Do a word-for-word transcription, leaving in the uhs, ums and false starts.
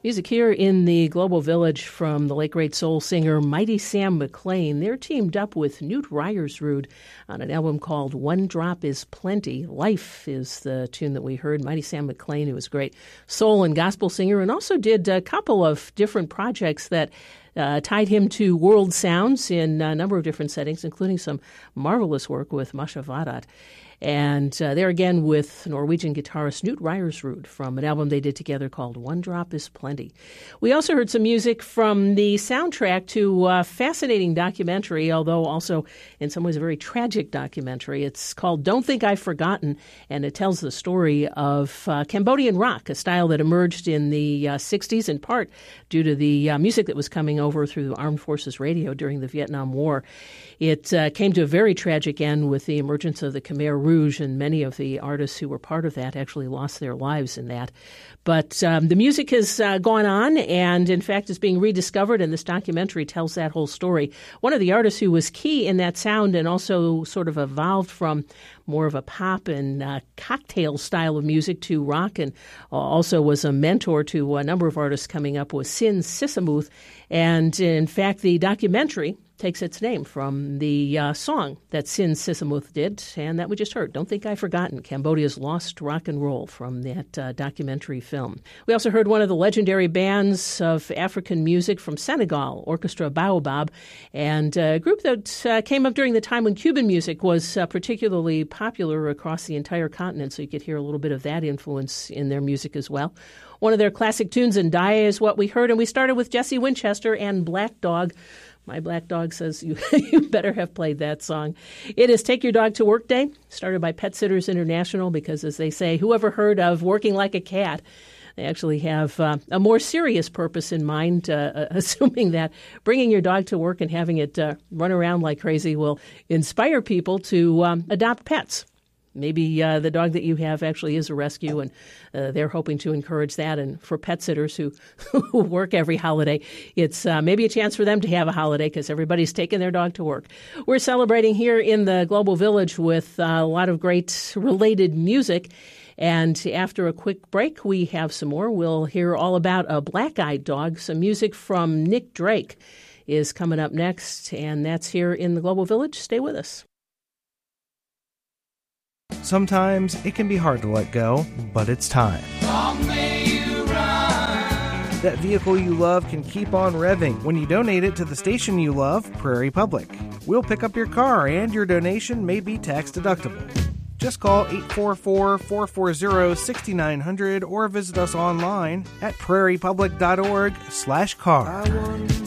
Music here in the Global Village from the late great soul singer Mighty Sam McClain. They're teamed up with Newt Ryersrud on an album called One Drop is Plenty. Life is the tune that we heard. Mighty Sam McClain, who was a great soul and gospel singer and also did a couple of different projects that Uh, tied him to world sounds in a number of different settings, including some marvelous work with Masha Vadat. And uh, there again with Norwegian guitarist Newt Ryersrud from an album they did together called One Drop is Plenty. We also heard some music from the soundtrack to a fascinating documentary, although also in some ways a very tragic documentary. It's called Don't Think I've Forgotten, and it tells the story of uh, Cambodian rock, a style that emerged in the uh, sixties in part due to the uh, music that was coming over through the Armed Forces Radio during the Vietnam War. It uh, came to a very tragic end with the emergence of the Khmer Rouge, and many of the artists who were part of that actually lost their lives in that. But um, the music has uh, gone on and, in fact, is being rediscovered, and this documentary tells that whole story. One of the artists who was key in that sound and also sort of evolved from more of a pop and uh, cocktail style of music to rock, and uh, also was a mentor to a number of artists coming up, was Sin Sisamuth. And, in fact, the documentary takes its name from the uh, song that Sin Sisamuth did, and that we just heard, Don't Think I've Forgotten, Cambodia's Lost Rock and Roll, from that uh, documentary film. We also heard one of the legendary bands of African music from Senegal, Orchestra Baobab, and a group that uh, came up during the time when Cuban music was uh, particularly popular across the entire continent, so you could hear a little bit of that influence in their music as well. One of their classic tunes, Ndaya, is what we heard, and we started with Jesse Winchester and Black Dog. My black dog says you, you better have played that song. It is Take Your Dog to Work Day, started by Pet Sitters International, because, as they say, whoever heard of working like a cat? They actually have uh, a more serious purpose in mind, uh, assuming that bringing your dog to work and having it uh, run around like crazy will inspire people to um, adopt pets. Maybe uh, the dog that you have actually is a rescue, and uh, they're hoping to encourage that. And for pet sitters who, who work every holiday, it's uh, maybe a chance for them to have a holiday because everybody's taking their dog to work. We're celebrating here in the Global Village with uh, a lot of great related music. And after a quick break, we have some more. We'll hear all about a black-eyed dog. Some music from Nick Drake is coming up next, and that's here in the Global Village. Stay with us. Sometimes it can be hard to let go, but it's time. Long may you run. That vehicle you love can keep on revving when you donate it to the station you love, Prairie Public. We'll pick up your car, and your donation may be tax deductible. Just call eight four four, four four zero, six nine zero zero or visit us online at prairiepublic dot org slash car.